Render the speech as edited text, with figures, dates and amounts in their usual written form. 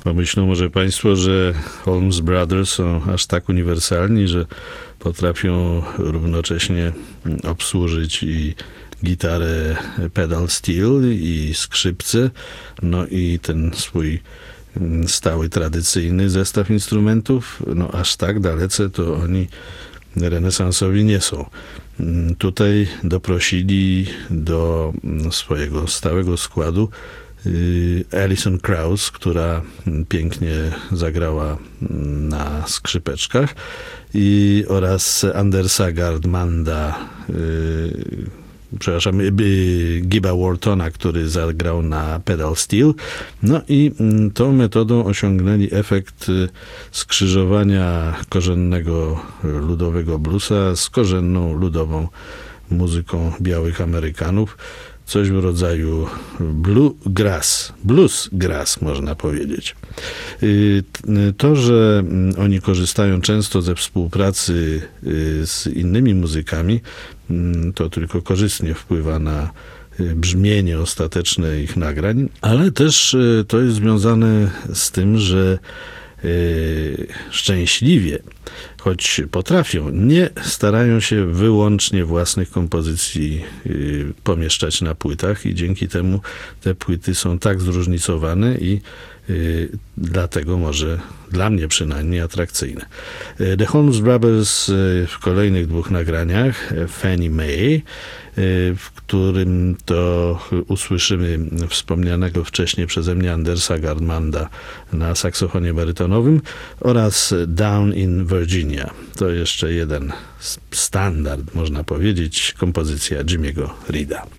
Pomyślą może państwo, że Holmes Brothers są aż tak uniwersalni, że potrafią równocześnie obsłużyć i gitarę pedal steel i skrzypce, no i ten swój stały, tradycyjny zestaw instrumentów. No aż tak dalece to oni renesansowi nie są. Tutaj doprosili do swojego stałego składu Alison Krauss, która pięknie zagrała na skrzypeczkach, oraz Andersa Gardmanda, Gibba Whartona, który zagrał na pedal steel. No i tą metodą osiągnęli efekt skrzyżowania korzennego ludowego bluesa z korzenną ludową muzyką białych Amerykanów. Coś w rodzaju bluesgrass można powiedzieć. To, że oni korzystają często ze współpracy z innymi muzykami, to tylko korzystnie wpływa na brzmienie ostateczne ich nagrań, ale też to jest związane z tym, że szczęśliwie, choć potrafią, nie starają się wyłącznie własnych kompozycji pomieszczać na płytach i dzięki temu te płyty są tak zróżnicowane i dlatego może dla mnie przynajmniej atrakcyjne. The Holmes Brothers w kolejnych dwóch nagraniach, Fannie Mae, w którym to usłyszymy wspomnianego wcześniej przeze mnie Andersa Gardmanda na saksofonie barytonowym oraz Down in Virginia. To jeszcze jeden standard, można powiedzieć, kompozycja Jimmy'ego Reeda.